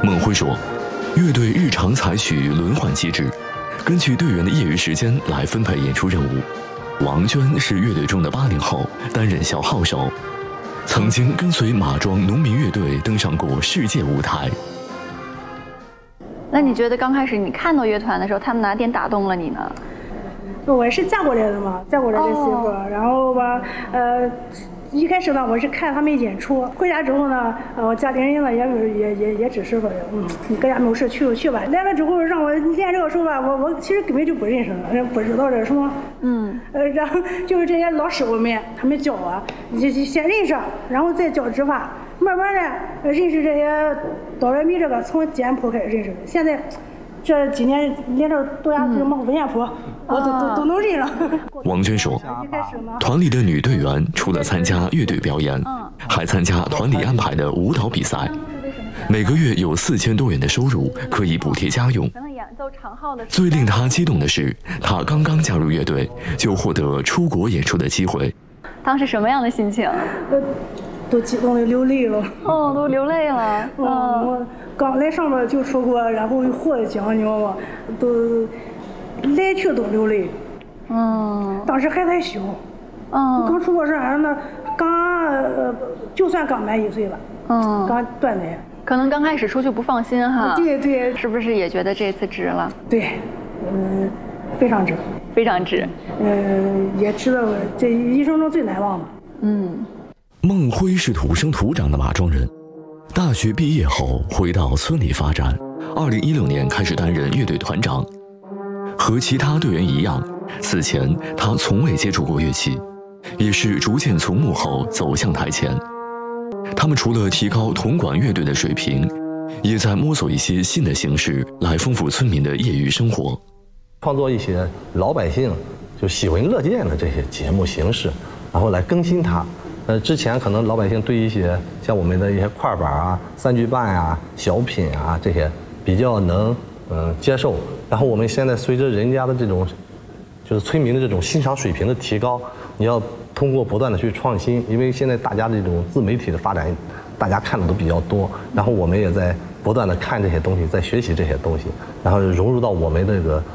孟辉说，乐队日常采取轮换机制，根据队员的业余时间来分配演出任务。王娟是乐队中的80后，担任小号手，曾经跟随马庄农民乐队登上过世界舞台。 那你觉得刚开始你看到乐团的时候，他们哪点打动了你呢？ 我是嫁过来的嘛，嫁过来的媳妇，然后吧，一开始呢，我是看他们演出，回家之后呢，我家里人呢也支持说，你搁家没有事去就去吧。来了之后让我练这个时候吧，我其实根本就不认识了，不知道这什么，然后就是这些老师傅们他们教我，就先认识，然后再教指法，慢慢的认识这些哆来咪这个从简谱开始认识的，现在。这几年连着多呀什么五线谱，我都能认了。 王娟说，团里的女队员除了参加乐队表演，还参加团里安排的舞蹈比赛，每个月有4000多元的收入，可以补贴家用。最令她激动的是，她刚刚加入乐队，就获得出国演出的机会。 当时什么样的心情？ 都激动的流泪了。 都流泪了。 我刚来上面就说过，然后又获奖，你知道吗？都来去都流泪。当时还太小。刚出国是俺那就算刚满1岁了。刚断奶。 可能刚开始出去不放心哈。 对。 是不是也觉得这次值了？ 对，非常值。 非常值。 也值得这一生中最难忘的。 孟辉是土生土长的马庄人，大学毕业后回到村里发展。2016年开始担任乐队团长。和其他队员一样，此前他从未接触过乐器，也是逐渐从幕后走向台前。他们除了提高铜管乐队的水平，也在摸索一些新的形式来丰富村民的业余生活， 创作一些老百姓就喜闻乐见的这些节目形式，然后来更新它。之前可能老百姓对一些像我们的一些快板啊、3句半啊、小品啊这些比较能接受，然后我们现在随着人家的这种就是村民的这种欣赏水平的提高，你要通过不断的去创新，因为现在大家这种自媒体的发展，大家看的都比较多，然后我们也在不断的看这些东西，在学习这些东西，然后融入到我们这个